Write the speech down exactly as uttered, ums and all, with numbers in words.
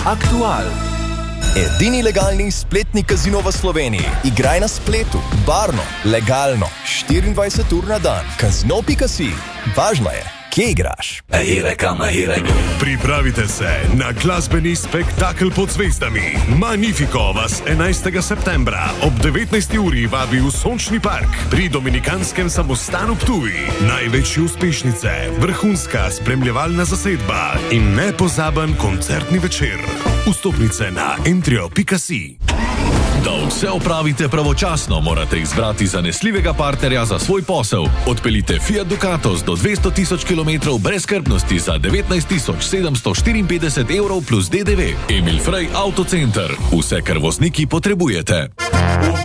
Aktual. Edini legalni spletni kazino v Sloveniji. Igraj na spletu, varno, legalno, štiriindvajset ur na dan. Kazino pika si. Važno je, kje igraš. Pripravite se na glasbeni spektakel pod zvezdami. Magnifico vas enajstega septembra ob devetnajsti uri vabi v Sončni park pri Dominikanskem samostanu Ptuj. Največje uspešnice, vrhunska spremljevalna zasedba in nepozaben koncertni večer. Vstopnice na entrio pika si. Da vse opravite pravočasno, morate izbrati zanesljivega partnerja za svoj posel. Odpeljite Fiat Ducato z do dvesto tisoč kilometrov brezskrbnosti za devetnajst tisoč sedemsto štiriinpetdeset evrov plus D D V. Emil Frey Autocenter. Vse, kar vozniki potrebujete.